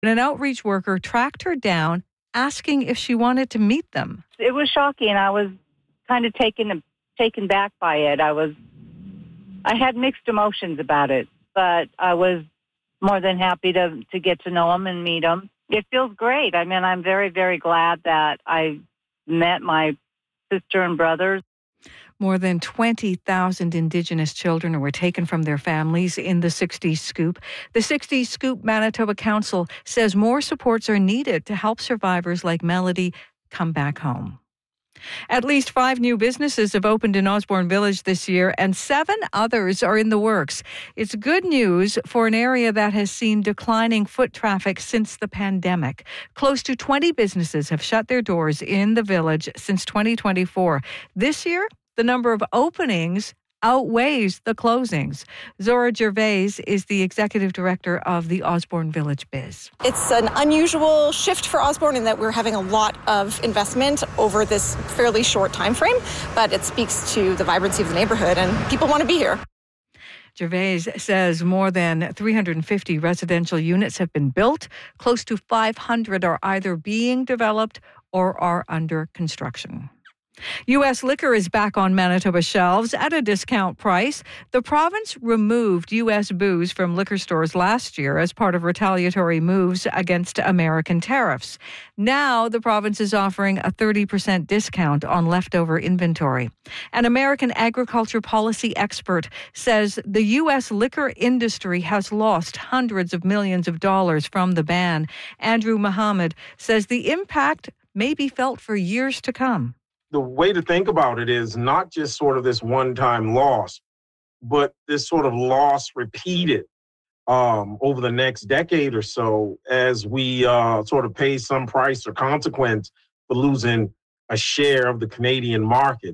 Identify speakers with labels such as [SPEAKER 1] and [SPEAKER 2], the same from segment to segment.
[SPEAKER 1] An outreach worker tracked her down, asking if she wanted to meet them.
[SPEAKER 2] It was shocking. I was kind of taken back by it. I had mixed emotions about it, but I was more than happy to get to know them and meet them. It feels great. I mean, I'm very, very glad that I met my sister and brothers.
[SPEAKER 1] More than 20,000 Indigenous children were taken from their families in the 60s Scoop. The 60s Scoop Manitoba Council says more supports are needed to help survivors like Melody come back home. At least 5 new businesses have opened in Osborne Village this year, and 7 others are in the works. It's good news for an area that has seen declining foot traffic since the pandemic. Close to 20 businesses have shut their doors in the village since 2024. This year, the number of openings outweighs the closings. Zora Gervais is the executive director of the Osborne Village Biz.
[SPEAKER 3] It's an unusual shift for Osborne in that we're having a lot of investment over this fairly short time frame, but it speaks to the vibrancy of the neighborhood and people want to be here.
[SPEAKER 1] Gervais says more than 350 residential units have been built. Close to 500 are either being developed or are under construction. U.S. liquor is back on Manitoba shelves at a discount price. The province removed U.S. booze from liquor stores last year as part of retaliatory moves against American tariffs. Now, the province is offering a 30% discount on leftover inventory. An American agriculture policy expert says the U.S. liquor industry has lost hundreds of millions of dollars from the ban. Andrew Mohammed says the impact may be felt for years to come.
[SPEAKER 4] The way to think about it is not just sort of this one-time loss, but this sort of loss repeated over the next decade or so as we sort of pay some price or consequence for losing a share of the Canadian market.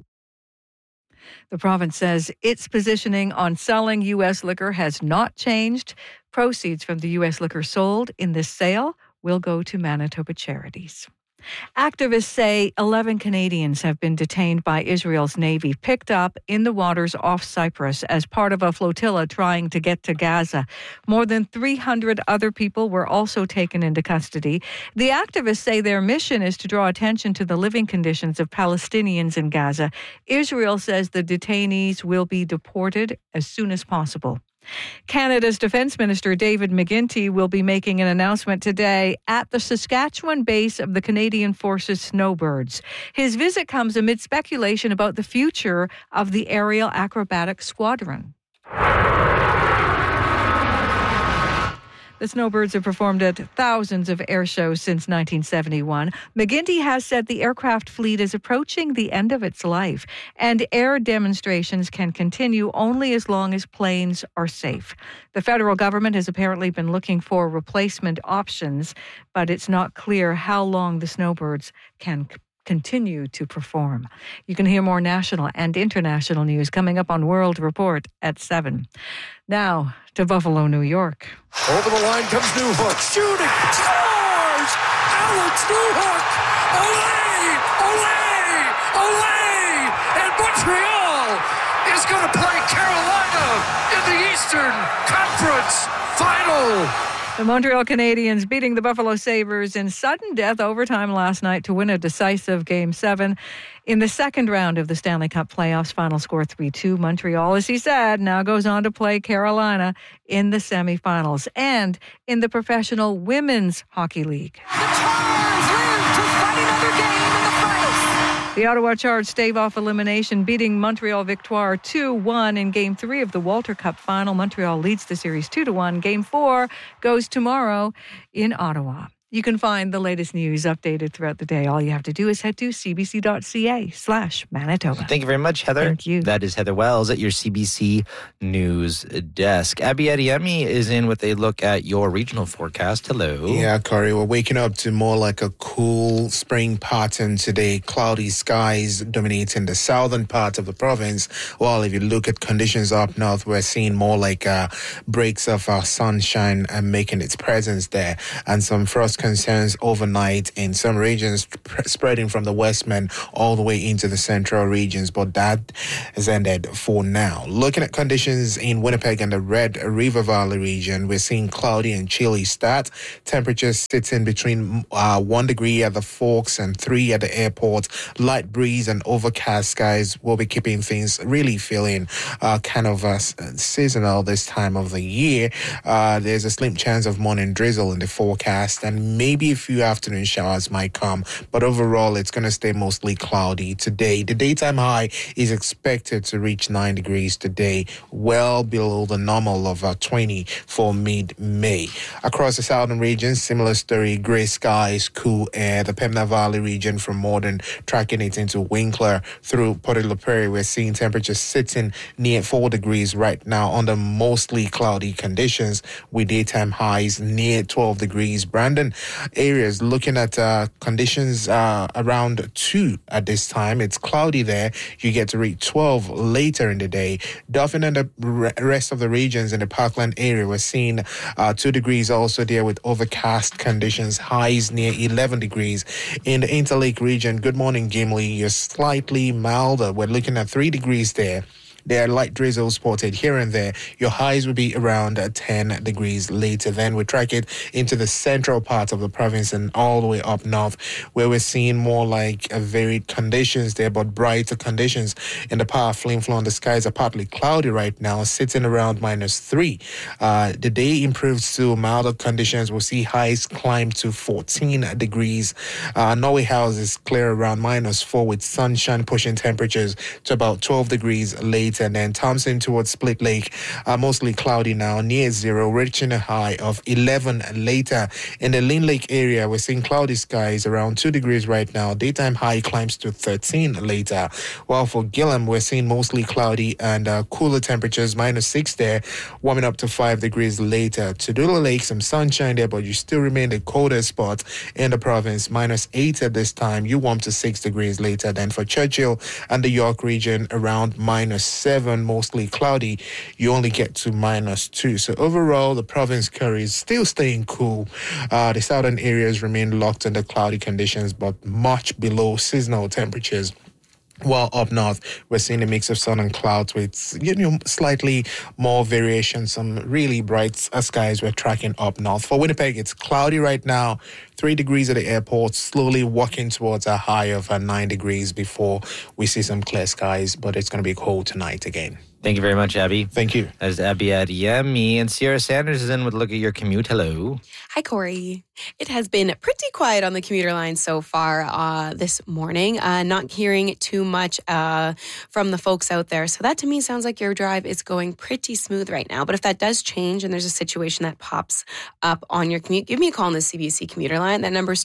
[SPEAKER 1] The province says its positioning on selling U.S. liquor has not changed. Proceeds from the U.S. liquor sold in this sale will go to Manitoba charities. Activists say 11 Canadians have been detained by Israel's Navy, picked up in the waters off Cyprus as part of a flotilla trying to get to Gaza. More than 300 other people were also taken into custody. The activists say their mission is to draw attention to the living conditions of Palestinians in Gaza. Israel says the detainees will be deported as soon as possible. Canada's Defence Minister David McGuinty will be making an announcement today at the Saskatchewan base of the Canadian Forces Snowbirds. His visit comes amid speculation about the future of the Aerial Acrobatic Squadron. The Snowbirds have performed at thousands of air shows since 1971. McGuinty has said the aircraft fleet is approaching the end of its life, and air demonstrations can continue only as long as planes are safe. The federal government has apparently been looking for replacement options, but it's not clear how long the Snowbirds can continue to perform. You can hear more national and international news coming up on World Report at 7. Now to Buffalo, New York.
[SPEAKER 5] Over the line comes Newhook. Shooting. Scores! Alex Newhook! Olé! Olé! Olé! And Montreal is going to play Carolina in the Eastern Conference Final.
[SPEAKER 1] The Montreal Canadiens beating the Buffalo Sabres in sudden death overtime last night to win a decisive Game 7 in the second round of the Stanley Cup playoffs. Final score 3-2. Montreal, as he said, now goes on to play Carolina in the semifinals and in the Professional Women's Hockey League.
[SPEAKER 6] The Chargers live to fight another game in the finals.
[SPEAKER 1] The Ottawa Charge stave off elimination, beating Montreal Victoire 2-1 in Game 3 of the Walter Cup final. Montreal leads the series 2-1. Game 4 goes tomorrow in Ottawa. You can find the latest news updated throughout the day. All you have to do is head to cbc.ca/Manitoba.
[SPEAKER 7] Thank you very much, Heather.
[SPEAKER 1] Thank you.
[SPEAKER 7] That is Heather Wells at your CBC News desk. Abby Adeyemi is in with a look at your regional forecast. Hello.
[SPEAKER 8] Yeah, Corey, we're waking up to more like a cool spring pattern today. Cloudy skies dominating the southern part of the province. While if you look at conditions up north, we're seeing more like breaks of sunshine and making its presence there. And some frost concerns overnight in some regions, spreading from the Westman all the way into the central regions, but that has ended for now. Looking at conditions in Winnipeg and the Red River Valley region, we're seeing cloudy and chilly start. Temperatures sitting between 1 degree at the Forks and 3 at the airport. Light breeze and overcast skies will be keeping things really feeling kind of seasonal this time of the year. There's a slim chance of morning drizzle in the forecast, and maybe a few afternoon showers might come, but overall it's going to stay mostly cloudy today. The daytime high is expected to reach 9 degrees today, well below the normal of 20 for mid-May. Across the southern regions, similar story, gray skies, cool air. The Pembina Valley region from Morden, tracking it into Winkler through Port La Prairie, we're seeing temperatures sitting near 4 degrees right now under mostly cloudy conditions with daytime highs near 12 degrees. Brandon areas looking at conditions around 2 at this time. It's cloudy there. You get to reach 12 later in the day. Dauphin and the rest of the regions in the Parkland area, we're seeing 2 degrees also there with overcast conditions, highs near 11 degrees. In the Interlake region, good morning, Gimli. You're slightly milder. We're looking at 3 degrees there. There are light drizzles spotted here and there. Your highs will be around 10 degrees later. Then we track it into the central part of the province and all the way up north, where we're seeing more like varied conditions there, but brighter conditions. In the Power Flame Flow, the skies are partly cloudy right now, sitting around -3. The day improves to milder conditions. We'll see highs climb to 14 degrees. Norway House is clear around -4 with sunshine pushing temperatures to about 12 degrees later. And then Thompson towards Split Lake, mostly cloudy now, near 0, reaching a high of 11 later. In the Lynn Lake area, we're seeing cloudy skies around 2 degrees right now. Daytime high climbs to 13 later. While for Gillam, we're seeing mostly cloudy and cooler temperatures, -6 there, warming up to 5 degrees later. Tudula Lake, some sunshine there, but you still remain the coldest spot in the province, -8 at this time. You warm to 6 degrees later. Then for Churchill and the York region, around -7, mostly cloudy, you only get to -2. So overall, the province carries still staying cool. The southern areas remain locked under cloudy conditions, but much below seasonal temperatures. While up north, we're seeing a mix of sun and clouds with, slightly more variation. Some really bright skies we're tracking up north. For Winnipeg, it's cloudy right now. 3 degrees at the airport, slowly walking towards a high of 9 degrees before we see some clear skies, but it's going to be cold tonight again.
[SPEAKER 7] Thank you very much, Abby.
[SPEAKER 8] Thank you.
[SPEAKER 7] That is Abby Adiyemi. And Sierra Sanders is in with a look at your commute. Hello.
[SPEAKER 9] Hi, Corey. It has been pretty quiet on the commuter line so far this morning. Not hearing too much from the folks out there. So that to me sounds like your drive is going pretty smooth right now. But if that does change and there's a situation that pops up on your commute, give me a call on the CBC commuter line. That number is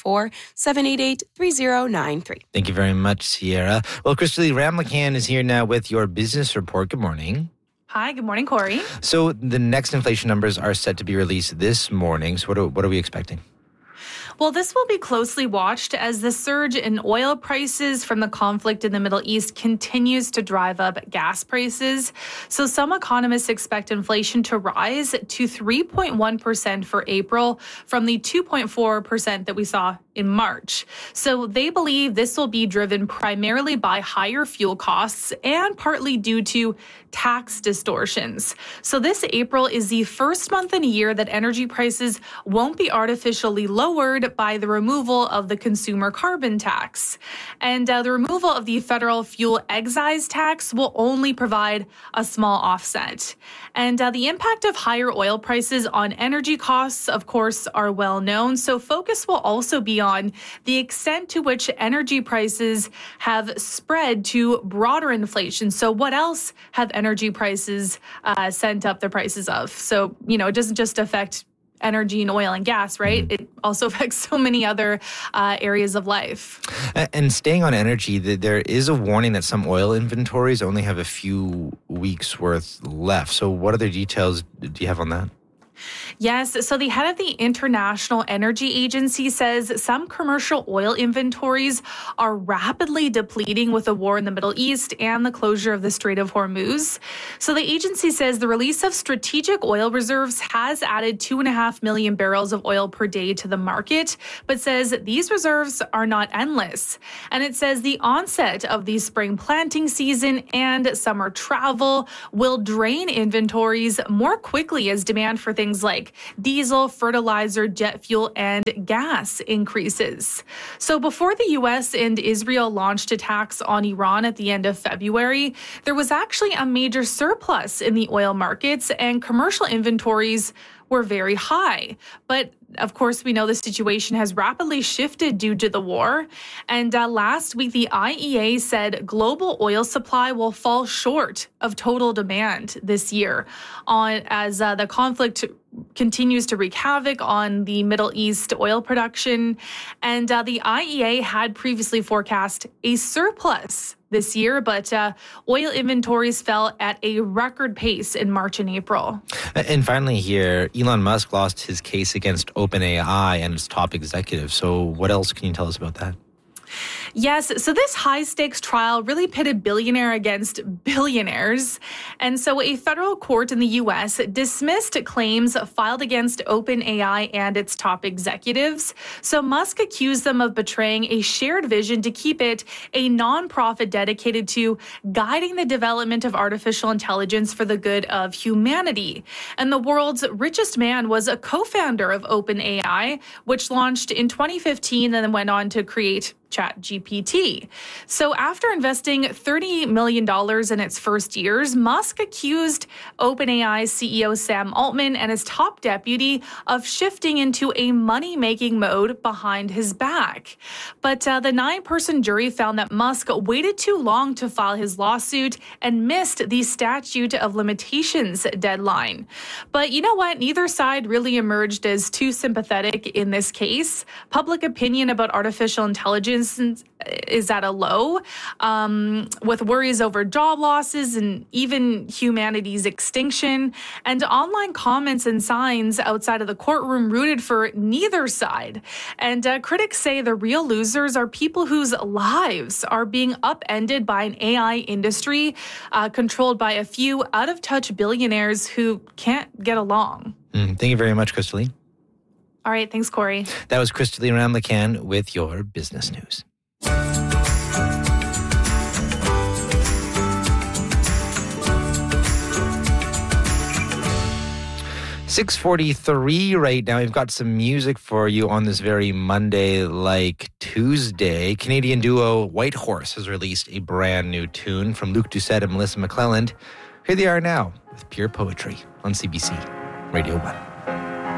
[SPEAKER 9] 204-788-3093.
[SPEAKER 7] Thank you very much, Sierra. Well, Crystal Ramlakan is here now with your business report. Good morning.
[SPEAKER 10] Hi, good morning, Corey.
[SPEAKER 7] So the next inflation numbers are set to be released this morning. So what are we expecting?
[SPEAKER 10] Well, this will be closely watched as the surge in oil prices from the conflict in the Middle East continues to drive up gas prices. So some economists expect inflation to rise to 3.1% for April from the 2.4% that we saw in March. So they believe this will be driven primarily by higher fuel costs and partly due to tax distortions. So this April is the first month in a year that energy prices won't be artificially lowered by the removal of the consumer carbon tax. And the removal of the federal fuel excise tax will only provide a small offset. And the impact of higher oil prices on energy costs, of course, are well known. So focus will also be on the extent to which energy prices have spread to broader inflation. So what else have energy prices sent up the prices of? So, it doesn't just affect energy and oil and gas, right? It also affects so many other areas of life.
[SPEAKER 7] And staying on energy, there is a warning that some oil inventories only have a few weeks worth left. So what other details do you have on that?
[SPEAKER 10] Yes, so the head of the International Energy Agency says some commercial oil inventories are rapidly depleting with the war in the Middle East and the closure of the Strait of Hormuz. So the agency says the release of strategic oil reserves has added 2.5 million barrels of oil per day to the market, but says these reserves are not endless. And it says the onset of the spring planting season and summer travel will drain inventories more quickly as demand for things like diesel, fertilizer, jet fuel, and gas increases. So before the U.S. and Israel launched attacks on Iran at the end of February, there was actually a major surplus in the oil markets and commercial inventories were very high. But of course, we know the situation has rapidly shifted due to the war. And last week, the IEA said global oil supply will fall short of total demand this year as the conflict continues to wreak havoc on the Middle East oil production. And the IEA had previously forecast a surplus this year, but oil inventories fell at a record pace in March and April.
[SPEAKER 7] And finally here, Elon Musk lost his case against OpenAI and its top executive. So what else can you tell us about that?
[SPEAKER 10] Yes, so this high-stakes trial really pitted billionaire against billionaires. And so a federal court in the U.S. dismissed claims filed against OpenAI and its top executives. So Musk accused them of betraying a shared vision to keep it a nonprofit dedicated to guiding the development of artificial intelligence for the good of humanity. And the world's richest man was a co-founder of OpenAI, which launched in 2015 and then went on to create ChatGPT. So after investing $30 million in its first years, Musk accused OpenAI CEO Sam Altman and his top deputy of shifting into a money-making mode behind his back. But the 9-person jury found that Musk waited too long to file his lawsuit and missed the statute of limitations deadline. But you know what? Neither side really emerged as too sympathetic in this case. Public opinion about artificial intelligence is at a low, with worries over job losses and even humanity's extinction. And online comments and signs outside of the courtroom rooted for neither side. And critics say the real losers are people whose lives are being upended by an AI industry controlled by a few out-of-touch billionaires who can't get along.
[SPEAKER 7] Thank you very much, Crystaline.
[SPEAKER 10] All right. Thanks, Corey.
[SPEAKER 7] That was Crystaline Ramlakan with your business news. 6:43 right now. We've got some music for you on this very Monday-like Tuesday. Canadian duo Whitehorse has released a brand new tune from Luke Doucette and Melissa McClelland. Here they are now with Pure Poetry on CBC Radio 1.